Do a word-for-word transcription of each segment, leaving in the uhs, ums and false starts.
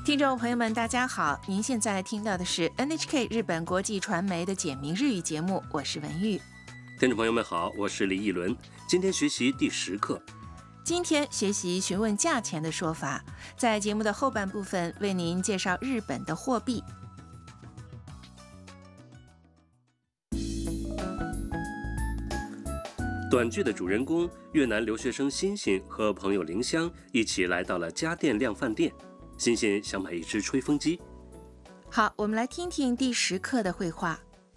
听众朋友们，大家好！您现在听到的是 N H K 日本国际传媒的简明日语节目，我是文玉。 听众朋友们好，我是李义伦。今天学习第十课。 今天学习询问价钱的说法，在节目的后半部分为您介绍日本的货币。 短剧的主人公越南留学生欣欣和朋友林香一起来到了家电量贩店。欣欣想买一只吹风机。 好，我们来听听第十课的绘画。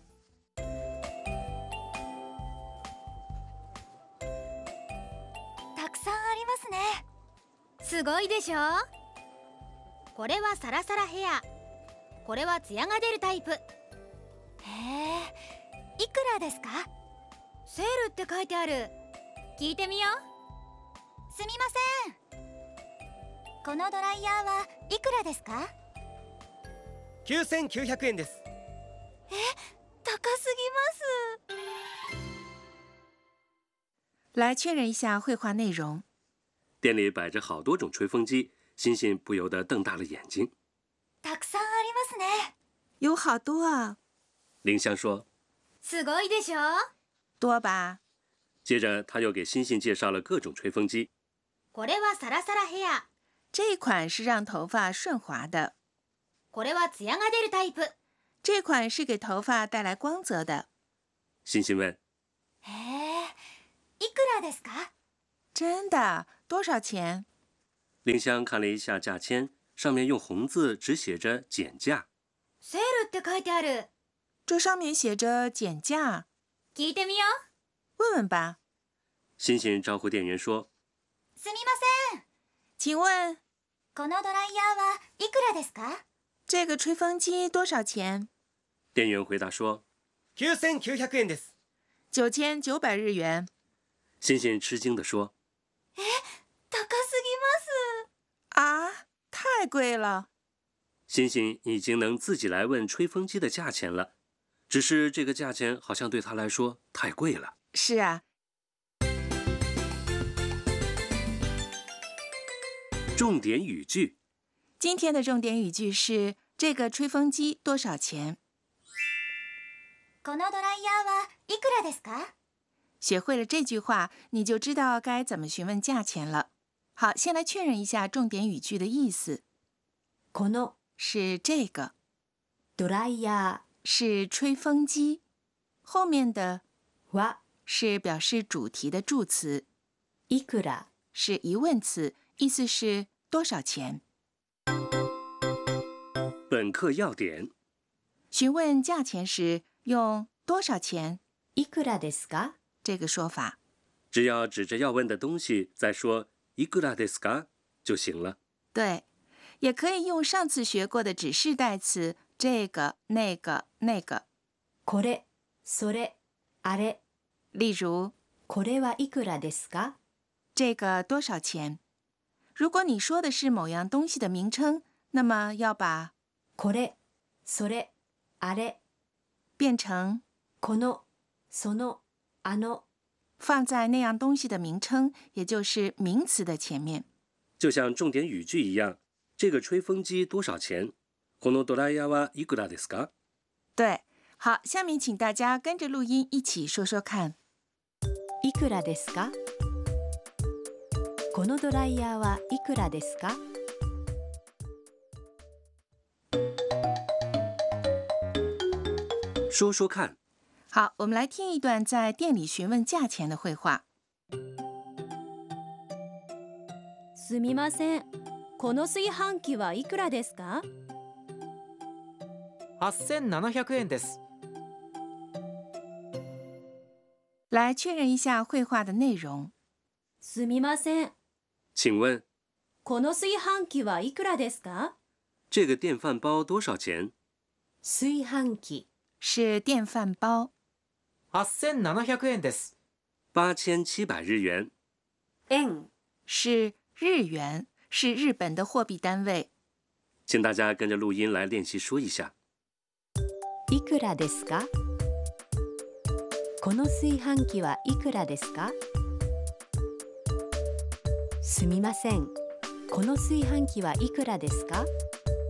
たくさんありますね。すごいでしょ。これはサラサラヘア。これはツヤが出るタイプ。へえ、いくらですか？セールって書いてある。聞いてみよう。すみません。このドライヤーはいくらですか？ きゅうせんきゅうひゃくえんです。 え、高すぎます。 来确认一下绘画内容。 店里摆着好多种吹风机，欣欣不由得瞪大了眼睛。 たくさんありますね。 有好多啊。 林香说：“ すごいでしょ？ 多吧？” 接着他又给欣欣介绍了各种吹风机。 これはサラサラヘア。 这一款是让头发顺滑的。 これはツヤが出るタイプ。 这款是给头发带来光泽的。 欣欣问：“ へえ、いくらですか？” 真的？多少钱？ 林香看了一下价签，上面用红字只写着减价。 セールって書いてある。 这上面写着减价。 聞いてみよう。 问问吧。 欣欣招呼店员说：“ すみません。 请问このドライヤーはいくらですか？ 这个吹风机多少钱？” 店员回答说：“ きゅうせんきゅうひゃくえんです。” 九千九百日元。 欣欣吃惊地说：“ え、高すぎます。 啊，太贵了。” 欣欣已经能自己来问吹风机的价钱了，只是这个价钱好像对他来说太贵了。 是啊。 重点语句。 今天的重点语句是这个吹风机多少钱？ このドライヤーはいくらですか？ 学会了这句话，你就知道该怎么询问价钱了。好，先来确认一下重点语句的意思。 この是这个， ドライヤー是吹风机，后面的は是表示主题的助词， いくら是疑問詞，意思是多少钱。 本课要点： 询问价钱时用多少钱いくらですか这个说法。 只要指着要问的东西再说いくらですか就行了。 对，也可以用上次学过的指示代词这个、那个、那个。 これ、それ、あれ。 例如， これはいくらですか？ 这个多少钱？如果你说的是某样东西的名称，那么要把これ、それ、あれ变成この、その、あの， 放在那样东西的名称，也就是名词的前面。 就像重点语句一样，这个吹风机多少钱？このドライヤーはいくらですか？ 对，好，下面请大家跟着录音一起说说看。 いくらですか？このドライヤーはいくらですか？ 说说看。 好，我们来听一段在店里询问价钱的绘画。 すみません。この炊飯器はいくらですか？ はっせんななひゃくえんです。 来确认一下绘画的内容。 すみません。 请问この炊飯器はいくらですか？ 这个电饭煲多少钱？ 炊飯器是电饭煲。 はっせんななひゃくえんです。 八千七百日元。 円是日元，是日本的货币单位。 请大家跟着录音来练习说一下。 いくらですか？この炊飯器はいくらですか？すみません。この炊飯器はいくらですか？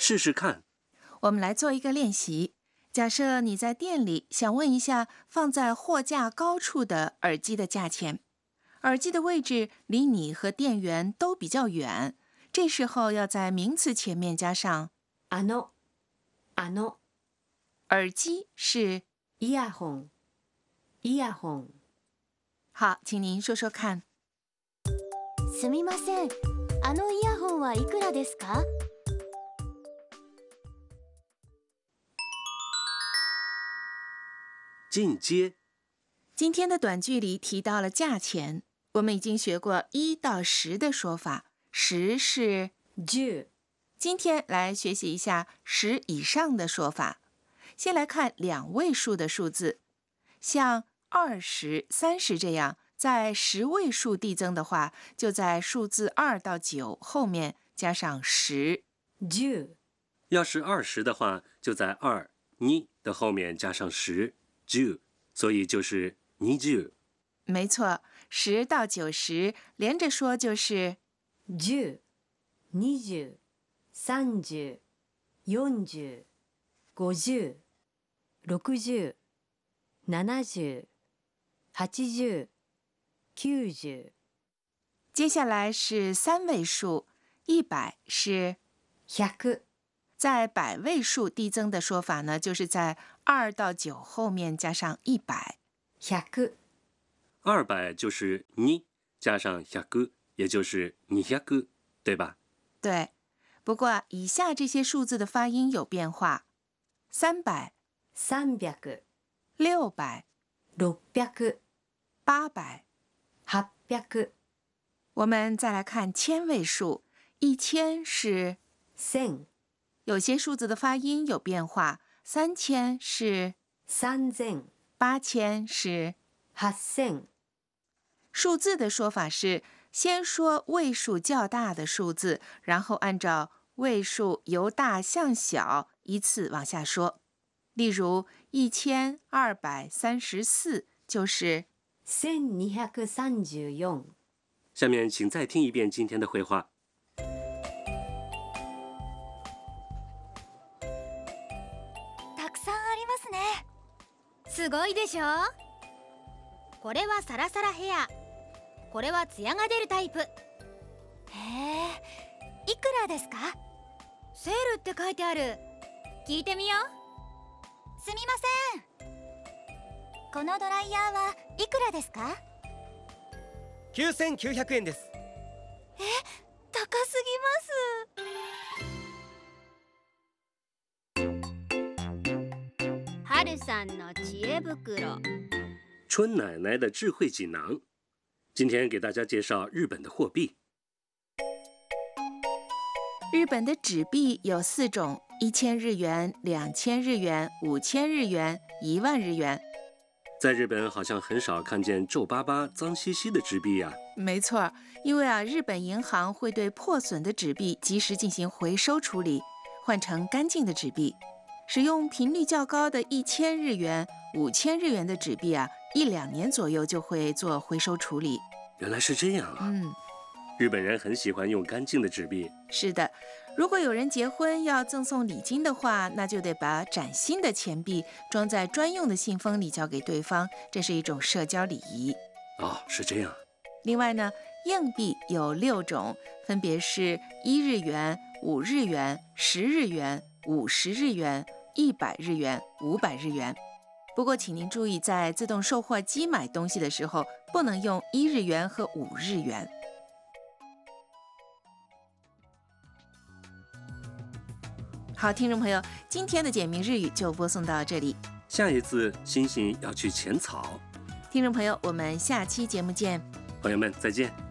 试试看。 我们来做一个练习。假设你在店里想问一下放在货架高处的耳机的价钱，耳机的位置离你和店员都比较远，这时候要在名词前面加上あの、あの、 耳机是イヤホン、イヤホン。 好，请您说说看。 すみません、あのイヤホンはいくらですか？ 进阶。 今天的短句里提到了价钱，我们已经学过一到十的说法，十是十。 今天来学习一下十以上的说法。先来看两位数的数字，像二十、三十这样，在十位数递增的话，就在数字二到九后面加上十。 十。 要是二十的话，就在二、你的后面加上十，十，所以就是二十。 没错，十到九十连着说就是十、二十、三十、四十、五十、六十、七十、八十、九十。 接下来是三位数，一百是百。 在百位数递增的说法呢，就是在二到九后面加上一百。 百。 二百就是二加上百，也就是二百，对吧？ 对。不过以下这些数字的发音有变化：三百、 三百、 六百、 六百、 八百、 八百。 我们再来看千位数，一千是千。 有些数字的发音有变化，三千是三千， 八千是八千。 数字的说法是先说位数较大的数字，然后按照位数由大向小依次往下说。例如一千二百三十四就是千二百三十四。 下面请再听一遍今天的绘画。 たくさんありますね。すごいでしょ。これはサラサラヘア、これはツヤが出るタイプ。へえ、いくらですか？セールって書いてある。聞いてみよう。すみません、このドライヤーはいくらですか？ きゅうせんきゅうひゃくえんです。 え、高すぎます。春さんの知恵袋。 春奶奶的智慧锦囊。今天给大家介绍日本的货币。 日本的纸币有四种：一千日元、两千日元、五千日元、一万日元。 在日本好像很少看见皱巴巴、脏兮兮的纸币呀、啊。 没错，因为啊，日本银行会对破损的纸币及时进行回收处理，换成干净的纸币。使用频率较高的一千日元、五千日元的纸币啊，一两年左右就会做回收处理。 原来是这样啊！ 嗯， 日本人很喜欢用干净的纸币。 是的，如果有人结婚要赠送礼金的话，那就得把崭新的钱币装在专用的信封里交给对方，这是一种社交礼仪。 哦，是这样。 另外呢，硬币有六种，分别是一日元、五日元、十日元、五十日元、一百日元、五百日元。不过，请您注意，在自动售货机买东西的时候，不能用一日元和五日元。好，听众朋友，今天的简明日语就播送到这里。 下一次，欣欣要去浅草。 听众朋友，我们下期节目见。 朋友们，再见。